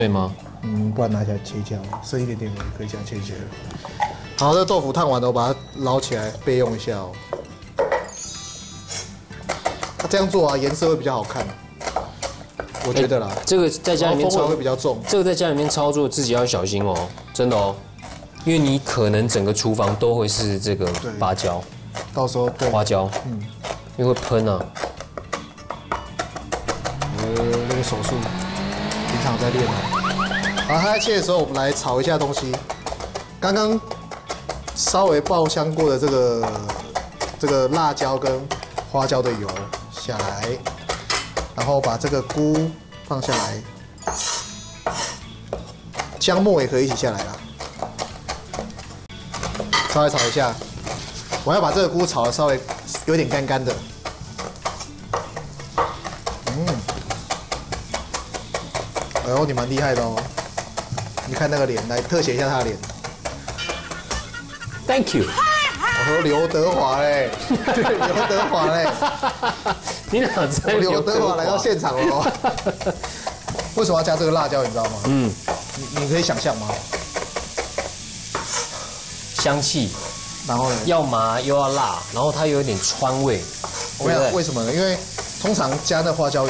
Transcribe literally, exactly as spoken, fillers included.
对吗？ 嗯，不然拿起来切一下，剩一点点可以这样切一切。好，这豆腐烫完了，我把它捞起来备用一下哦。它这样做啊，颜色会比较好看，我觉得啦。 这个在家里面操风味会比较重， 这个在家里面操作自己要小心哦，真的哦，因为你可能整个厨房都会是这个芭蕉， 到时候对花椒，嗯，因为会喷啊。 呃，那个手术平常在练哦。好，它在切的时候，我们来炒一下东西。刚刚稍微爆香过的这个这个辣椒跟花椒的油下来，然后把这个菇放下来，姜末也可以一起下来啦。稍微炒一下，我要把这个菇炒的稍微有点干干的。嗯，哎呦，你蛮厉害的哦！你看那个脸，来特写一下他的脸。 Thank you。 我说刘德华嘞，刘德华嘞， 你哪知道刘德华来到现场了哦？为什么要加这个辣椒？你知道吗？嗯，你你可以想象吗？ 香气， 然后呢？ 要麻又要辣，然后它有一点川味。 我跟你讲，为什么呢？因为通常加那花椒油